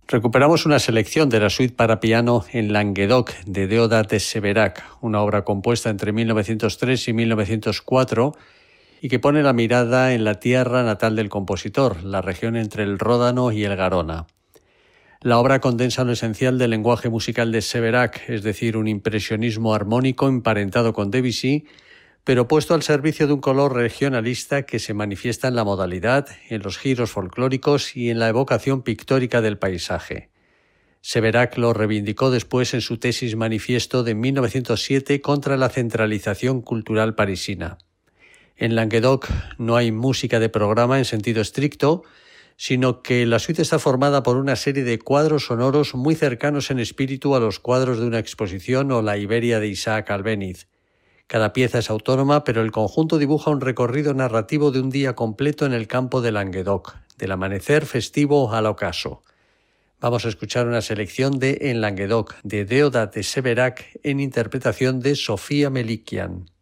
Recuperamos una selección de la suite para piano en Languedoc de Déodat de Séverac, una obra compuesta entre 1903 y 1904 y que pone la mirada en la tierra natal del compositor, la región entre el Ródano y el Garona. La obra condensa lo esencial del lenguaje musical de Séverac, es decir, un impresionismo armónico emparentado con Debussy, pero puesto al servicio de un color regionalista que se manifiesta en la modalidad, en los giros folclóricos y en la evocación pictórica del paisaje. Séverac lo reivindicó después en su tesis manifiesto de 1907 contra la centralización cultural parisina. En Languedoc no hay música de programa en sentido estricto, sino que la suite está formada por una serie de cuadros sonoros muy cercanos en espíritu a los cuadros de una exposición o la Iberia de Isaac Albéniz. Cada pieza es autónoma, pero el conjunto dibuja un recorrido narrativo de un día completo en el campo de Languedoc, del amanecer festivo al ocaso. Vamos a escuchar una selección de En Languedoc, de Déodat de Séverac, en interpretación de Sofía Melikian.